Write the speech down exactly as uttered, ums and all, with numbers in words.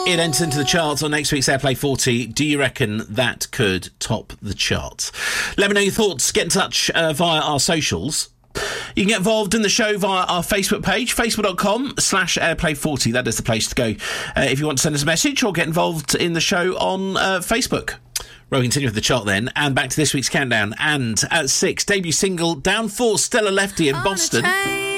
It enters into the charts on next week's Airplay forty. Do you reckon that could top the charts? Let me know your thoughts. Get in touch uh, via our socials. You can get involved in the show via our Facebook page, facebook.com slash airplay40. That is the place to go uh, if you want to send us a message or get involved in the show on uh, Facebook. We'll continue with the chart then, and back to this week's countdown. And at six, debut single, Down four, Stella Lefty in Boston.